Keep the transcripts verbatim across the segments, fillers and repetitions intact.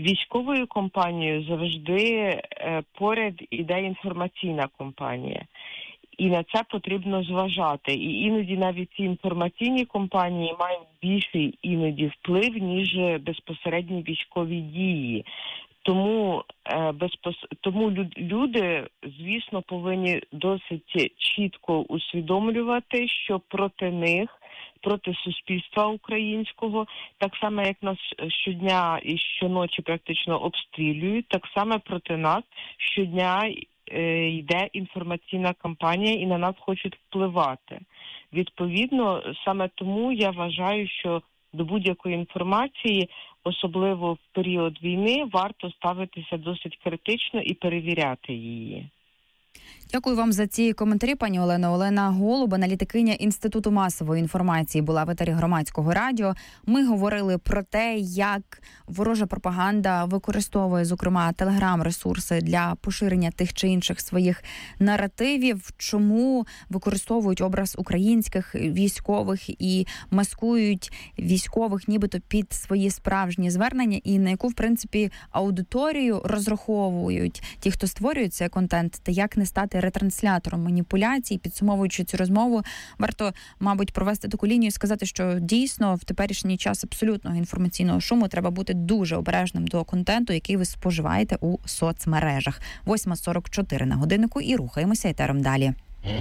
військовою компанією завжди е, поряд іде інформаційна компанія. І на це потрібно зважати. І іноді навіть ці інформаційні компанії мають більший іноді вплив, ніж безпосередні військові дії. Тому, е, безпос... Тому люди, звісно, повинні досить чітко усвідомлювати, що проти них, проти суспільства українського, так само, як нас щодня і щоночі практично обстрілюють, так само проти нас щодня е, йде інформаційна кампанія і на нас хочуть впливати. Відповідно, саме тому я вважаю, що до будь-якої інформації, особливо в період війни, варто ставитися досить критично і перевіряти її. Дякую вам за ці коментарі, пані Олено. Олена Голуб, аналітикиня Інституту масової інформації, була в етері Громадського радіо. Ми говорили про те, як ворожа пропаганда використовує, зокрема, телеграм-ресурси для поширення тих чи інших своїх наративів, чому використовують образ українських військових і маскують військових нібито під свої справжні звернення, і на яку, в принципі, аудиторію розраховують ті, хто створює цей контент, та як не стати ретранслятором маніпуляцій. Підсумовуючи цю розмову, варто, мабуть, провести таку лінію і сказати, що дійсно в теперішній час абсолютного інформаційного шуму треба бути дуже обережним до контенту, який ви споживаєте у соцмережах. восьма сорок чотири на годиннику і рухаємося етером далі.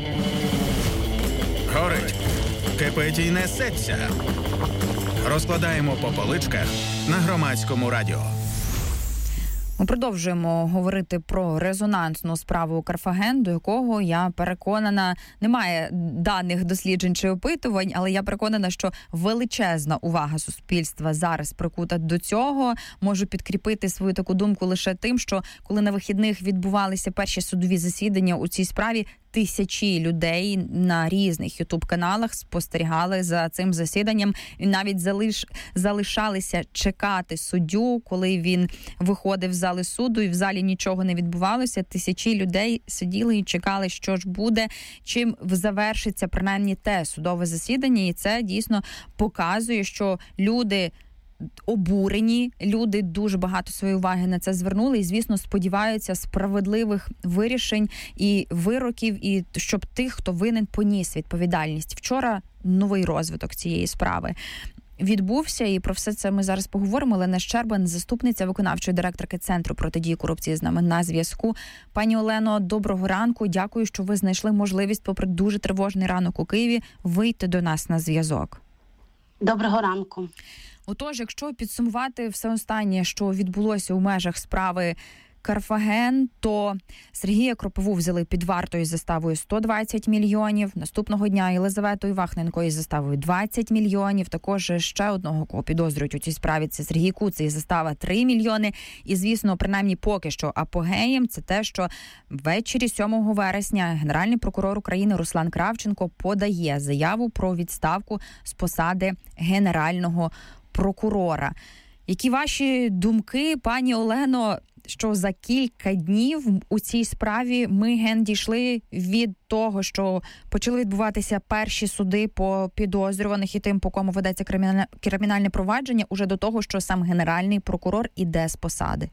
Горить, кипить і несеться. Розкладаємо по поличках на Громадському радіо. Ми продовжуємо говорити про резонансну справу Карфаген, до якого, я переконана, немає даних досліджень чи опитувань, але я переконана, що величезна увага суспільства зараз прикута до цього. Можу підкріпити свою таку думку лише тим, що коли на вихідних відбувалися перші судові засідання у цій справі, тисячі людей на різних ютуб-каналах спостерігали за цим засіданням і навіть залиш... залишалися чекати суддю, коли він виходив з зали суду, і в залі нічого не відбувалося. Тисячі людей сиділи і чекали, що ж буде, чим завершиться принаймні те судове засідання. І це дійсно показує, що люди обурені, люди дуже багато своєї уваги на це звернули і, звісно, сподіваються справедливих вирішень і вироків, і щоб тих, хто винен, поніс відповідальність. Вчора новий розвиток цієї справи відбувся, і про все це ми зараз поговоримо. Олена Щербан, заступниця виконавчої директорки Центру протидії корупції, з нами на зв'язку. Пані Олено, доброго ранку. Дякую, що ви знайшли можливість, попри дуже тривожний ранок у Києві, вийти до нас на зв'язок. Доброго ранку. Отож, якщо підсумувати все останнє, що відбулося у межах справи Карфаген, то Сергія Кропову взяли під варту із заставою сто двадцять мільйонів. Наступного дня Єлизавету Івахненко із заставою двадцять мільйонів. Також ще одного, кого підозрюють у цій справі, це Сергій Куций, із застава три мільйони. І, звісно, принаймні поки що апогеєм це те, що ввечері сьомого вересня Генеральний прокурор України Руслан Кравченко подає заяву про відставку з посади Генерального прокурора. Які ваші думки, пані Олено, що за кілька днів у цій справі ми, ген, дійшли від того, що почали відбуватися перші суди по підозрюваних і тим, по кому ведеться кримінальне, кримінальне провадження, уже до того, що сам Генеральний прокурор іде з посади?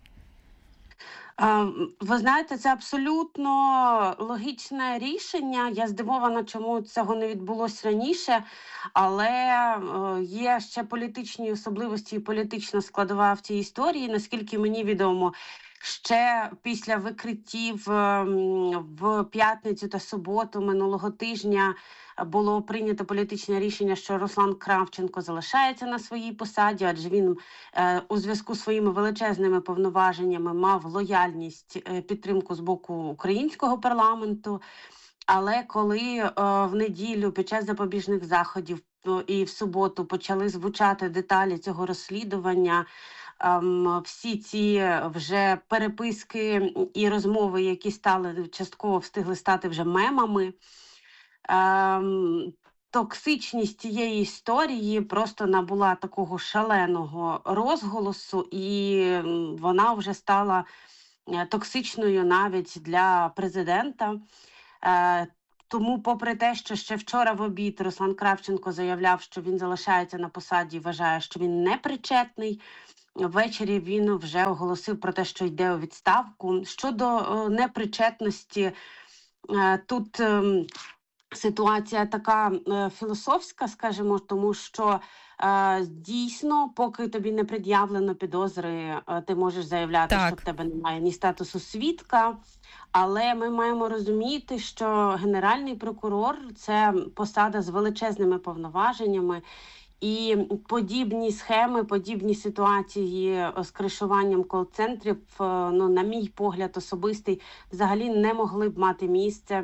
Ви знаєте, це абсолютно логічне рішення. Я здивована, чому цього не відбулося раніше, але є ще політичні особливості і політична складова в цій історії. Наскільки мені відомо, ще після викриттів в п'ятницю та суботу минулого тижня було прийнято політичне рішення, що Руслан Кравченко залишається на своїй посаді, адже він е, у зв'язку з своїми величезними повноваженнями мав лояльність, е, підтримку з боку українського парламенту. Але коли е, в неділю під час запобіжних заходів е, і в суботу почали звучати деталі цього розслідування, Um, всі ці вже переписки і розмови, які стали частково встигли стати вже мемами, um, токсичність цієї історії просто набула такого шаленого розголосу, і вона вже стала токсичною навіть для президента. Uh, Тому, попри те, що ще вчора в обід Руслан Кравченко заявляв, що він залишається на посаді, вважає, що він не причетний, ввечері він вже оголосив про те, що йде у відставку. Щодо е, непричетності, е, тут е, ситуація така е, філософська, скажімо, тому що е, дійсно, поки тобі не пред'явлено підозри, е, ти можеш заявляти, Так. що в тебе немає ні статусу свідка, але ми маємо розуміти, що генеральний прокурор – це посада з величезними повноваженнями, і подібні схеми, подібні ситуації з кришуванням кол-центрів, ну, на мій погляд особистий, взагалі не могли б мати місце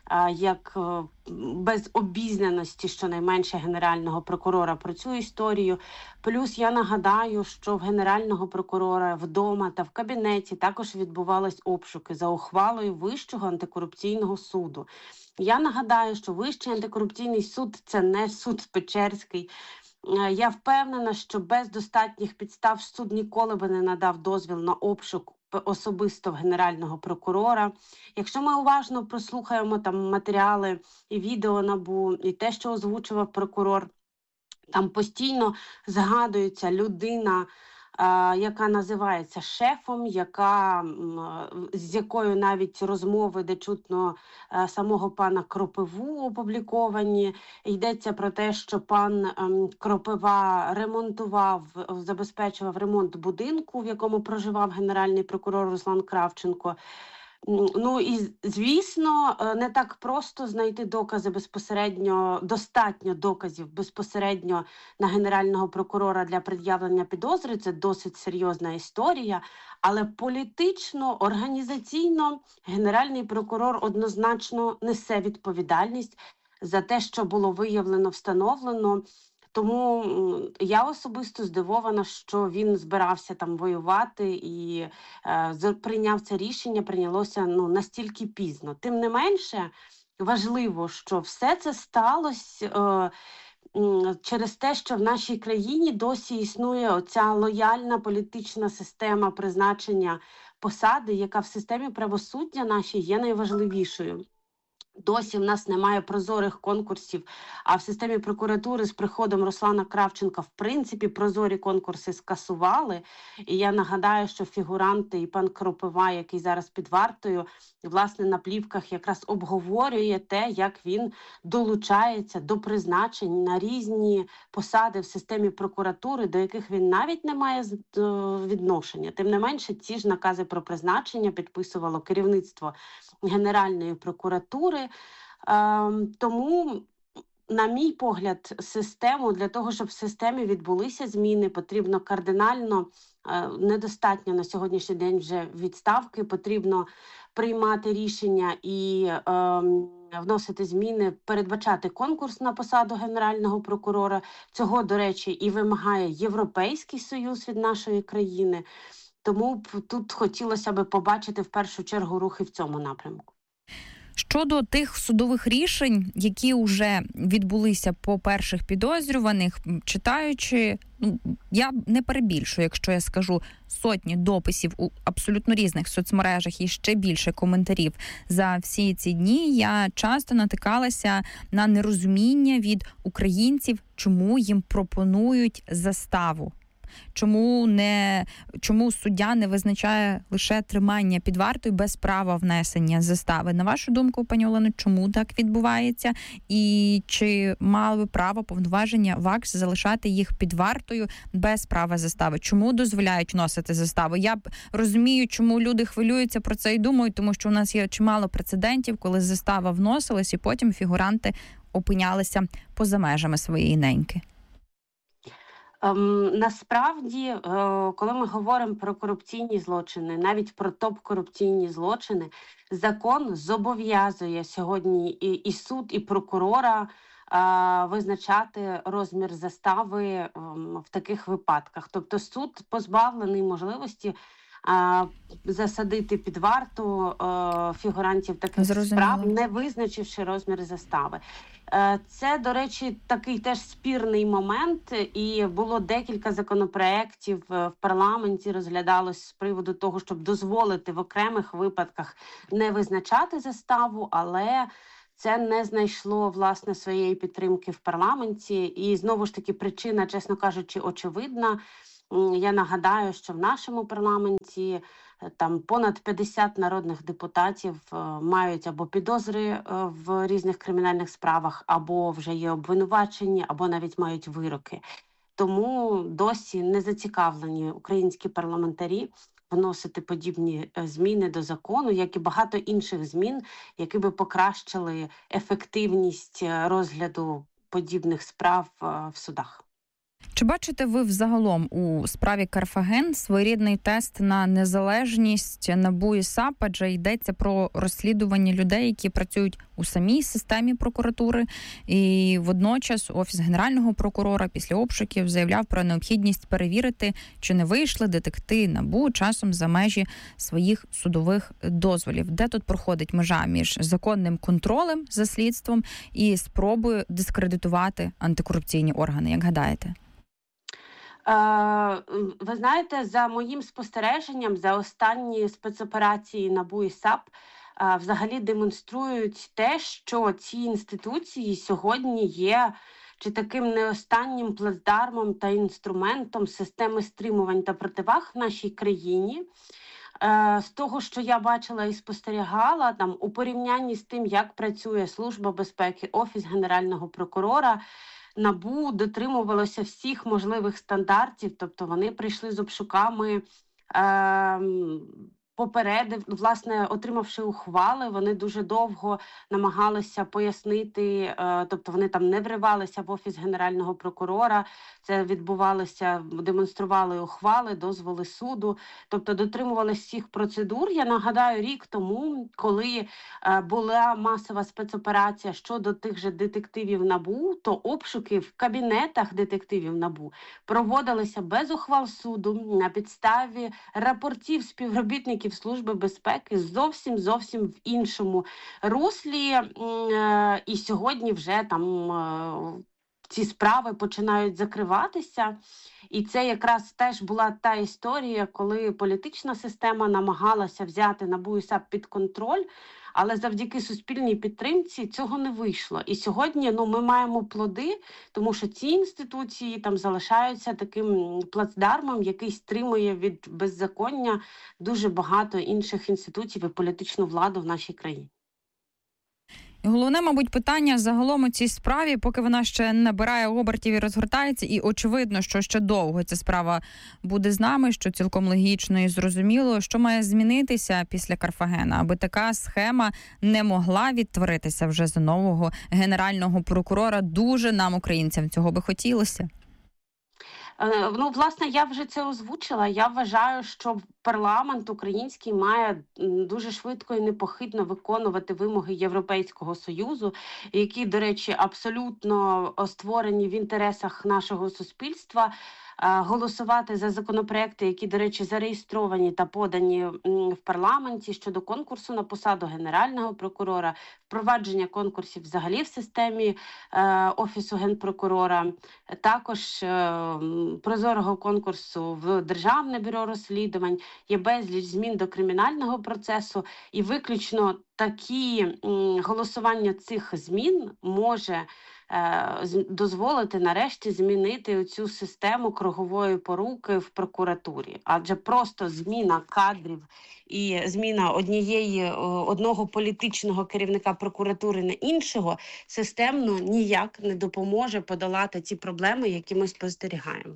як без обізнаності, щонайменше, генерального прокурора про цю історію. Плюс я нагадаю, що в генерального прокурора вдома та в кабінеті також відбувались обшуки за ухвалою Вищого антикорупційного суду. Я нагадаю, що Вищий антикорупційний суд – це не суд Печерський. Я впевнена, що без достатніх підстав суд ніколи би не надав дозвіл на обшук особисто в генерального прокурора. Якщо ми уважно прослухаємо там матеріали і відео НАБУ, і те, що озвучував прокурор, там постійно згадується людина, яка називається шефом, яка, з якою навіть розмови, де чутно самого пана Кропиву опубліковані. Йдеться про те, що пан Кропива ремонтував, забезпечував ремонт будинку, в якому проживав генеральний прокурор Руслан Кравченко. Ну і, звісно, не так просто знайти докази безпосередньо, достатньо доказів безпосередньо на генерального прокурора для пред'явлення підозри. Це досить серйозна історія, але політично, організаційно генеральний прокурор однозначно несе відповідальність за те, що було виявлено, встановлено. Тому я особисто здивована, що він збирався там воювати і е, прийняв це рішення, прийнялося ну, настільки пізно. Тим не менше, важливо, що все це сталося е, через те, що в нашій країні досі існує оця лояльна політична система призначення посади, яка в системі правосуддя нашій є найважливішою. Досі в нас немає прозорих конкурсів, а в системі прокуратури з приходом Руслана Кравченка в принципі прозорі конкурси скасували. І я нагадаю, що фігуранти і пан Кропива, який зараз під вартою, власне на плівках якраз обговорює те, як він долучається до призначень на різні посади в системі прокуратури, до яких він навіть не має відношення. Тим не менше, ці ж накази про призначення підписувало керівництво Генеральної прокуратури. Тому, на мій погляд, систему, для того, щоб в системі відбулися зміни, потрібно кардинально, недостатньо на сьогоднішній день вже відставки, потрібно приймати рішення і е, вносити зміни, передбачати конкурс на посаду Генерального прокурора. Цього, до речі, і вимагає Європейський Союз від нашої країни. Тому тут хотілося б побачити в першу чергу рухи в цьому напрямку. Щодо тих судових рішень, які вже відбулися по перших підозрюваних, читаючи, ну, я не перебільшую, якщо я скажу сотні дописів у абсолютно різних соцмережах і ще більше коментарів за всі ці дні, я часто натикалася на нерозуміння від українців, чому їм пропонують заставу. Чому не чому суддя не визначає лише тримання під вартою без права внесення застави? На вашу думку, пані Олено, чому так відбувається? І чи мали би право повноваження ВАКС залишати їх під вартою без права застави? Чому дозволяють вносити заставу? Я б розумію, чому люди хвилюються про це і думають, тому що у нас є чимало прецедентів, коли застава вносилась і потім фігуранти опинялися поза межами своєї неньки. Ем, насправді, е, коли ми говоримо про корупційні злочини, навіть про топ-корупційні злочини, закон зобов'язує сьогодні і, і суд, і прокурора е, визначати розмір застави е, в таких випадках. Тобто суд позбавлений можливості е, засадити під варту е, фігурантів таких Зрозуміло. справ, не визначивши розмір застави. Це, до речі, такий теж спірний момент, і було декілька законопроєктів в парламенті, розглядалось з приводу того, щоб дозволити в окремих випадках не визначати заставу, але це не знайшло, власне, своєї підтримки в парламенті. І, знову ж таки, причина, чесно кажучи, очевидна. Я нагадаю, що в нашому парламенті там понад п'ятдесят народних депутатів мають або підозри в різних кримінальних справах, або вже є обвинувачені, або навіть мають вироки. Тому досі не зацікавлені українські парламентарі вносити подібні зміни до закону, як і багато інших змін, які би покращили ефективність розгляду подібних справ в судах. Чи бачите ви взагалом у справі Карфаген своєрідний тест на незалежність НАБУ і САП, адже йдеться про розслідування людей, які працюють у самій системі прокуратури, і водночас Офіс Генерального прокурора після обшуків заявляв про необхідність перевірити, чи не вийшли детективи НАБУ часом за межі своїх судових дозволів. Де тут проходить межа між законним контролем за слідством і спробою дискредитувати антикорупційні органи, як гадаєте? Ви знаєте, за моїм спостереженням, за останні спецоперації НАБУ і САП взагалі демонструють те, що ці інституції сьогодні є чи таким не останнім плацдармом та інструментом системи стримувань та противаг в нашій країні. З того, що я бачила і спостерігала, там у порівнянні з тим, як працює Служба безпеки, Офіс Генерального прокурора, НАБУ дотримувалося всіх можливих стандартів, тобто вони прийшли з обшуками, е, попередив, власне, отримавши ухвали, вони дуже довго намагалися пояснити, е, тобто вони там не вривалися в Офіс Генерального прокурора, це відбувалося, демонстрували ухвали, дозволи суду, тобто дотримувалися всіх процедур. Я нагадаю, рік тому, коли е, була масова спецоперація щодо тих же детективів НАБУ, то обшуки в кабінетах детективів НАБУ проводилися без ухвал суду, на підставі рапортів співробітників Служби безпеки, зовсім-зовсім в іншому руслі. Е, і сьогодні вже там е, ці справи починають закриватися. І це якраз теж була та історія, коли політична система намагалася взяти НАБУ і САП під контроль, але завдяки суспільній підтримці цього не вийшло. І сьогодні ну, ми маємо плоди, тому що ці інституції там залишаються таким плацдармом, який стримує від беззаконня дуже багато інших інституцій і політичну владу в нашій країні. І головне, мабуть, питання загалом у цій справі, поки вона ще набирає обертів і розгортається, і очевидно, що ще довго ця справа буде з нами, що цілком логічно і зрозуміло, що має змінитися після Карфагена, аби така схема не могла відтворитися вже за нового генерального прокурора. Дуже нам, українцям, цього би хотілося. Ну, власне, я вже це озвучила. Я вважаю, що парламент український має дуже швидко і непохитно виконувати вимоги Європейського Союзу, які, до речі, абсолютно створені в інтересах нашого суспільства, голосувати за законопроекти, які, до речі, зареєстровані та подані в парламенті щодо конкурсу на посаду Генерального прокурора, впровадження конкурсів взагалі в системі е, Офісу Генпрокурора, також е, прозорого конкурсу в Державне бюро розслідувань, є безліч змін до кримінального процесу, і виключно такі м, голосування цих змін може дозволити нарешті змінити цю систему кругової поруки в прокуратурі. Адже просто зміна кадрів і зміна однієї, одного політичного керівника прокуратури на іншого системно ніяк не допоможе подолати ці проблеми, які ми спостерігаємо.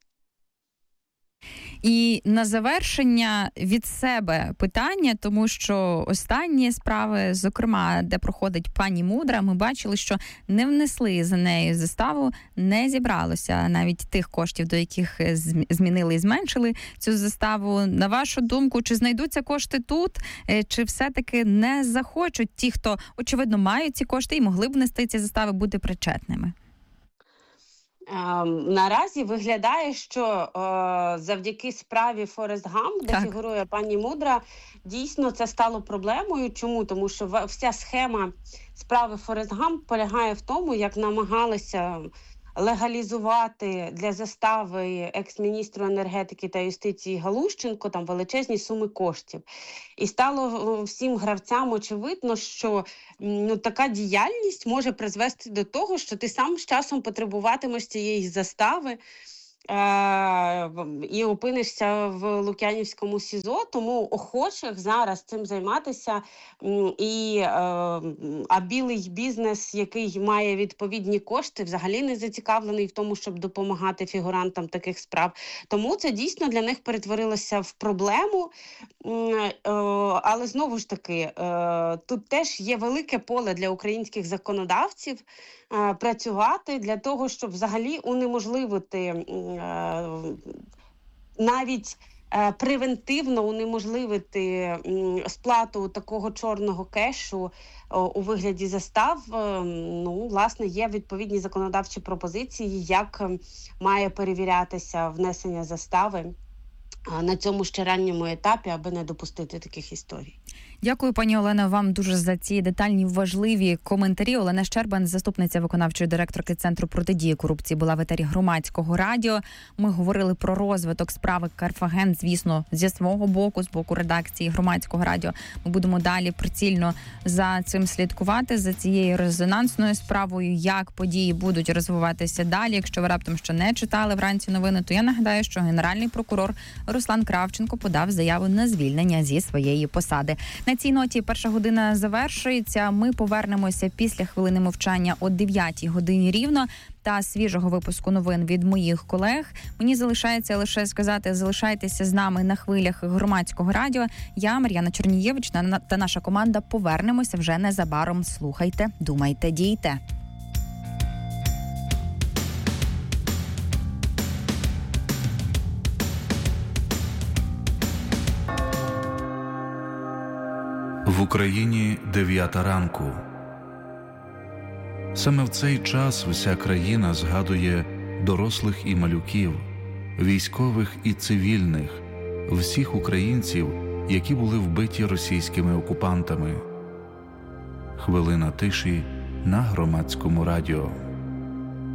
І на завершення від себе питання, тому що останні справи, зокрема, де проходить пані Мудра, ми бачили, що не внесли за нею заставу, не зібралося навіть тих коштів, до яких змінили і зменшили цю заставу. На вашу думку, чи знайдуться кошти тут, чи все-таки не захочуть ті, хто, очевидно, мають ці кошти і могли б внести ці застави, бути причетними? Наразі виглядає, що е, завдяки справі Форест Гамп, де так фігурує пані Мудра, дійсно це стало проблемою. Чому? Тому що вся схема справи Форест Гамп полягає в тому, як намагалися легалізувати для застави екс-міністру енергетики та юстиції Галущенко там величезні суми коштів. І стало всім гравцям очевидно, що ну, така діяльність може призвести до того, що ти сам з часом потребуватимеш цієї застави е- і опинишся в Лук'янівському СІЗО. Тому охочих зараз цим займатися і е- а білий бізнес, який має відповідні кошти, взагалі не зацікавлений в тому, щоб допомагати фігурантам таких справ. Тому це дійсно для них перетворилося в проблему. Е- але знову ж таки, е- тут теж є велике поле для українських законодавців е- працювати для того, щоб взагалі унеможливити е- навіть е- превентивно унеможливити е- сплату такого чорного кешу е- у вигляді застав. Е- ну, власне, є відповідні законодавчі пропозиції, як е- має перевірятися внесення застави на цьому ще ранньому етапі, аби не допустити таких історій. Дякую, пані Олена, вам дуже за ці детальні, важливі коментарі. Олена Щербан, заступниця виконавчої директорки Центру протидії корупції, була в етері Громадського радіо. Ми говорили про розвиток справи Карфаген, звісно, зі свого боку, з боку редакції Громадського радіо. Ми будемо далі прицільно за цим слідкувати, за цією резонансною справою, як події будуть розвиватися далі. Якщо ви раптом ще не читали вранці новини, то я нагадаю, що генеральний прокурор Руслан Кравченко подав заяву на звільнення зі своєї посади. На цій ноті перша година завершується. Ми повернемося після хвилини мовчання о дев'ятій годині рівно та свіжого випуску новин від моїх колег. Мені залишається лише сказати, залишайтеся з нами на хвилях Громадського радіо. Я, Мар'яна Чернієвич, та наша команда повернемося вже незабаром. Слухайте, думайте, дійте. В Україні дев'ята ранку. Саме в цей час вся країна згадує дорослих і малюків, військових і цивільних, всіх українців, які були вбиті російськими окупантами. Хвилина тиші на Громадському радіо.